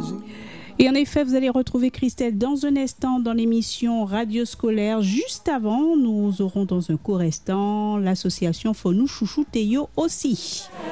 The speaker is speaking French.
Et en effet, vous allez retrouver Christelle dans un instant dans l'émission Radio Scolaire. Juste avant, nous aurons dans un court instant l'association Fonou Chouchou Teyo aussi.